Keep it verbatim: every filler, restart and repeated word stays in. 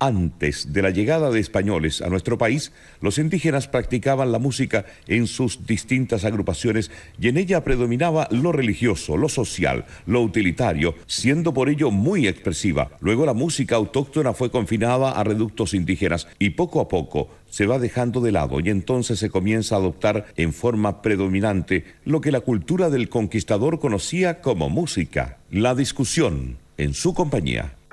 Antes de la llegada de españoles a nuestro país, los indígenas practicaban la música en sus distintas agrupaciones y en ella predominaba lo religioso, lo social, lo utilitario, siendo por ello muy expresiva. Luego la música autóctona fue confinada a reductos indígenas y poco a poco se va dejando de lado y entonces se comienza a adoptar en forma predominante lo que la cultura del conquistador conocía como música. La discusión en su compañía.